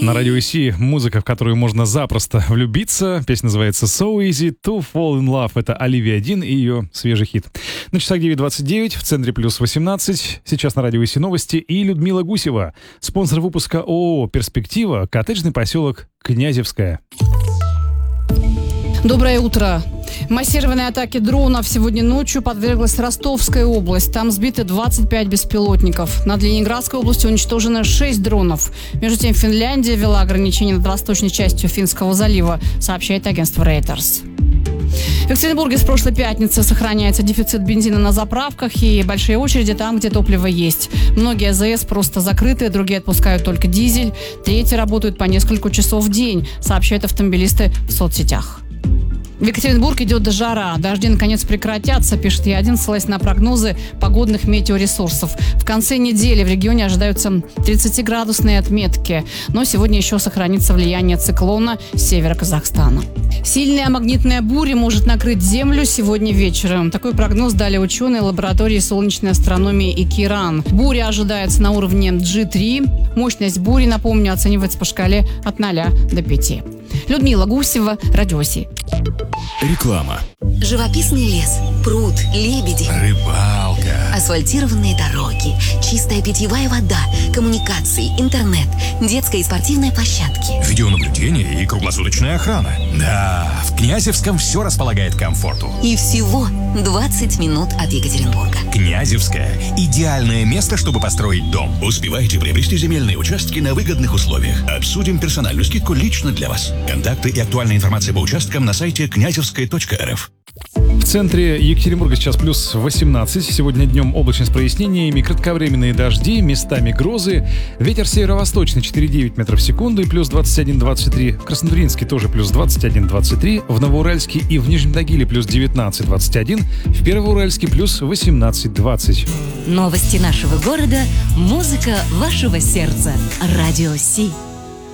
На радио Си музыка, в которую можно запросто влюбиться. Песня называется So Easy to Fall in Love. Это Оливия Дин и ее свежий хит. На часах 9:29, в центре плюс 18. Сейчас на радио Си новости и Людмила Гусева. Спонсор выпуска ООО «Перспектива», коттеджный поселок Князевская. Доброе утро. Массированной атаке дронов сегодня ночью подверглась Ростовская область. Там сбиты 25 беспилотников. Над Ленинградской областью уничтожено 6 дронов. Между тем, Финляндия ввела ограничения над восточной частью Финского залива, сообщает агентство Reuters. В Екатеринбурге с прошлой пятницы сохраняется дефицит бензина на заправках и большие очереди там, где топливо есть. Многие АЗС просто закрыты, другие отпускают только дизель, третьи работают по несколько часов в день, сообщают автомобилисты в соцсетях. В Екатеринбург идет жара. Дожди наконец прекратятся, пишет Е1, ссылаясь на прогнозы погодных метеоресурсов. В конце недели в регионе ожидаются 30-градусные отметки. Но сегодня еще сохранится влияние циклона с севера Казахстана. Сильная магнитная буря может накрыть Землю сегодня вечером. Такой прогноз дали ученые лаборатории солнечной астрономии ИКИРАН. Буря ожидается на уровне G3. Мощность бури, напомню, оценивается по шкале от 0 до 5. Людмила Гусева, Радио Си. Реклама. Живописный лес, пруд, лебеди, Рыбалка. асфальтированные дороги, чистая питьевая вода, коммуникации, интернет, детская и спортивная площадки. Видеонаблюдение и круглосуточная охрана. Да, в Князевском все располагает к комфорту. И всего 20 минут от Екатеринбурга. Князевская – идеальное место, чтобы построить дом. Успевайте приобрести земельные участки на выгодных условиях. Обсудим персональную скидку лично для вас. Контакты и актуальная информация по участкам на сайте князевская.рф. В центре Екатеринбурга сейчас плюс 18. Сегодня днем облачность с прояснениями, кратковременные дожди, местами грозы. Ветер северо-восточный 4,9 метров в секунду и плюс 21-23. В Краснотуринске тоже плюс 21-23. В Новоуральске и в Нижнем Тагиле плюс 19-21. В Первоуральске плюс 18-20. Новости нашего города, музыка вашего сердца. Радио Си.